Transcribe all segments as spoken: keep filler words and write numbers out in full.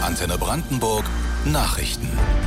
Antenne Brandenburg Nachrichten.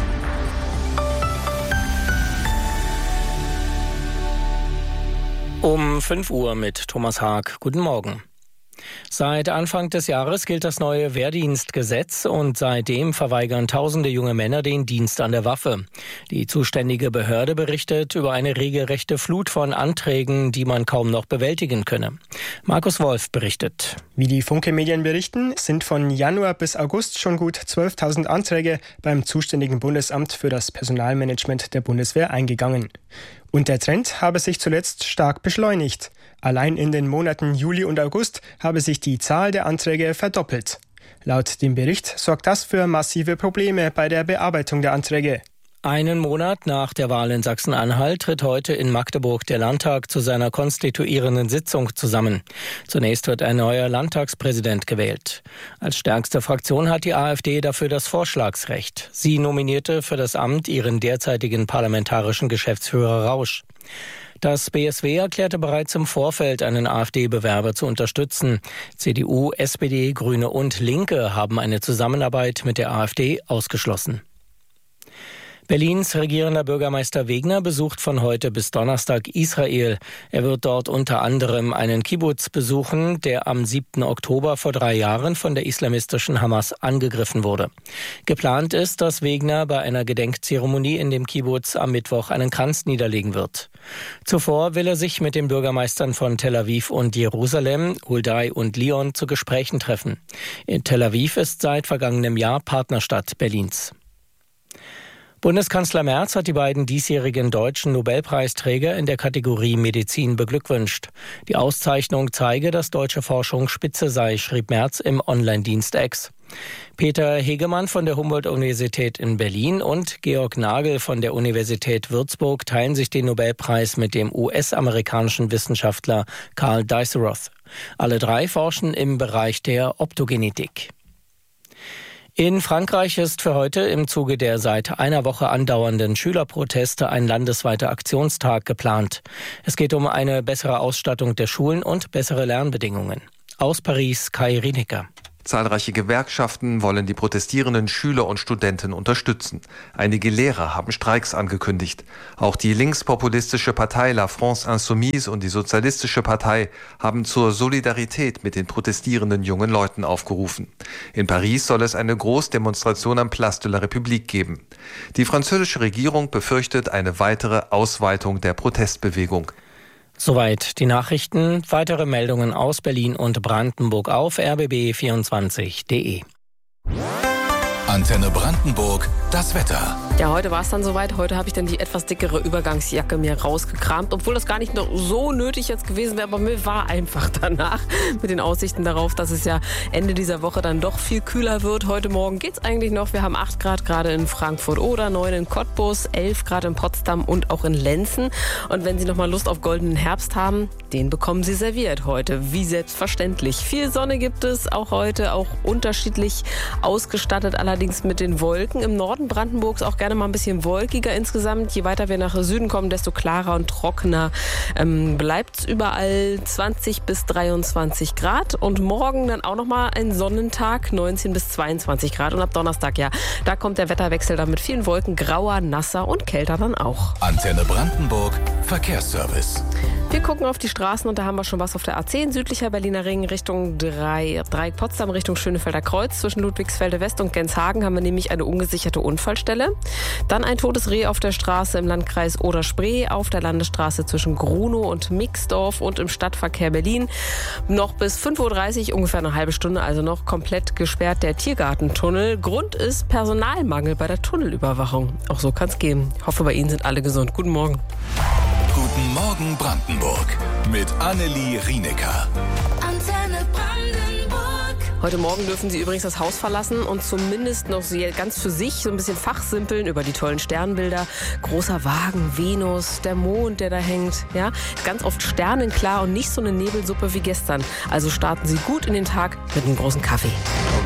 Um fünf Uhr mit Thomas Haag. Guten Morgen. Seit Anfang des Jahres gilt das neue Wehrdienstgesetz und seitdem verweigern tausende junge Männer den Dienst an der Waffe. Die zuständige Behörde berichtet über eine regelrechte Flut von Anträgen, die man kaum noch bewältigen könne. Markus Wolf berichtet. Wie die Funke-Medien berichten, sind von Januar bis August schon gut zwölftausend Anträge beim zuständigen Bundesamt für das Personalmanagement der Bundeswehr eingegangen. Und der Trend habe sich zuletzt stark beschleunigt. Allein in den Monaten Juli und August habe sich die Zahl der Anträge verdoppelt. Laut dem Bericht sorgt das für massive Probleme bei der Bearbeitung der Anträge. Einen Monat nach der Wahl in Sachsen-Anhalt tritt heute in Magdeburg der Landtag zu seiner konstituierenden Sitzung zusammen. Zunächst wird ein neuer Landtagspräsident gewählt. Als stärkste Fraktion hat die AfD dafür das Vorschlagsrecht. Sie nominierte für das Amt ihren derzeitigen parlamentarischen Geschäftsführer Rausch. Das B S W erklärte bereits im Vorfeld, einen AfD-Bewerber zu unterstützen. C D U, S P D, Grüne und Linke haben eine Zusammenarbeit mit der AfD ausgeschlossen. Berlins regierender Bürgermeister Wegner besucht von heute bis Donnerstag Israel. Er wird dort unter anderem einen Kibbuz besuchen, der am siebten Oktober vor drei Jahren von der islamistischen Hamas angegriffen wurde. Geplant ist, dass Wegner bei einer Gedenkzeremonie in dem Kibbuz am Mittwoch einen Kranz niederlegen wird. Zuvor will er sich mit den Bürgermeistern von Tel Aviv und Jerusalem, Huldai und Lyon zu Gesprächen treffen. In Tel Aviv ist seit vergangenem Jahr Partnerstadt Berlins. Bundeskanzler Merz hat die beiden diesjährigen deutschen Nobelpreisträger in der Kategorie Medizin beglückwünscht. Die Auszeichnung zeige, dass deutsche Forschung Spitze sei, schrieb Merz im Online-Dienst X. Peter Hegemann von der Humboldt-Universität in Berlin und Georg Nagel von der Universität Würzburg teilen sich den Nobelpreis mit dem U S-amerikanischen Wissenschaftler Carl Dijsselroth. Alle drei forschen im Bereich der Optogenetik. In Frankreich ist für heute im Zuge der seit einer Woche andauernden Schülerproteste ein landesweiter Aktionstag geplant. Es geht um eine bessere Ausstattung der Schulen und bessere Lernbedingungen. Aus Paris, Kai Rienecker. Zahlreiche Gewerkschaften wollen die protestierenden Schüler und Studenten unterstützen. Einige Lehrer haben Streiks angekündigt. Auch die linkspopulistische Partei La France Insoumise und die Sozialistische Partei haben zur Solidarität mit den protestierenden jungen Leuten aufgerufen. In Paris soll es eine Großdemonstration am Place de la République geben. Die französische Regierung befürchtet eine weitere Ausweitung der Protestbewegung. Soweit die Nachrichten. Weitere Meldungen aus Berlin und Brandenburg auf r b b vierundzwanzig punkt d e. Antenne Brandenburg, das Wetter. Ja, heute war es dann soweit. Heute habe ich dann die etwas dickere Übergangsjacke mir rausgekramt, obwohl das gar nicht noch so nötig jetzt gewesen wäre, aber mir war einfach danach mit den Aussichten darauf, dass es ja Ende dieser Woche dann doch viel kühler wird. Heute Morgen geht's eigentlich noch. Wir haben acht Grad gerade in Frankfurt oder neun in Cottbus, elf Grad in Potsdam und auch in Lenzen. Und wenn Sie noch mal Lust auf goldenen Herbst haben, den bekommen Sie serviert heute, wie selbstverständlich. Viel Sonne gibt es auch heute, auch unterschiedlich ausgestattet, allerdings mit den Wolken. Im Norden Brandenburgs auch gerne mal ein bisschen wolkiger insgesamt. Je weiter wir nach Süden kommen, desto klarer und trockener ähm, bleibt es überall. zwanzig bis dreiundzwanzig Grad und morgen dann auch nochmal ein Sonnentag, neunzehn bis zweiundzwanzig Grad. Und ab Donnerstag, ja, da kommt der Wetterwechsel dann mit vielen Wolken, grauer, nasser und kälter dann auch. Antenne Brandenburg, Verkehrsservice. Wir gucken auf die Straßen und da haben wir schon was auf der A zehn, südlicher Berliner Ring Richtung drei, drei Potsdam, Richtung Schönefelder Kreuz. Zwischen Ludwigsfelde West und Genshagen haben wir nämlich eine ungesicherte Unfallstelle. Dann ein totes Reh auf der Straße im Landkreis Oder-Spree, auf der Landesstraße zwischen Grunow und Mixdorf und im Stadtverkehr Berlin. Noch bis fünf Uhr dreißig, ungefähr eine halbe Stunde, also noch komplett gesperrt der Tiergartentunnel. Grund ist Personalmangel bei der Tunnelüberwachung. Auch so kann es gehen. Ich hoffe, bei Ihnen sind alle gesund. Guten Morgen. Guten Morgen Brandenburg mit Annelie Rienecker. Antenne Brandenburg. Heute Morgen dürfen Sie übrigens das Haus verlassen und zumindest noch ganz für sich so ein bisschen fachsimpeln über die tollen Sternbilder. Großer Wagen, Venus, der Mond, der da hängt. Ja, ganz oft sternenklar und nicht so eine Nebelsuppe wie gestern. Also starten Sie gut in den Tag mit einem großen Kaffee.